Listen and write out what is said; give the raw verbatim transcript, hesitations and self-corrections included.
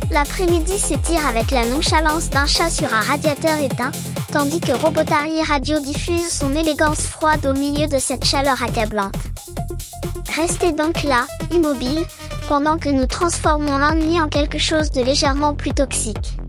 L'après-midi s'étire avec la nonchalance d'un chat sur un radiateur éteint, tandis que Robotary Radio diffuse son élégance froide au milieu de cette chaleur accablante. Restez donc là, immobile, pendant que nous transformons l'ennui en quelque chose de légèrement plus toxique.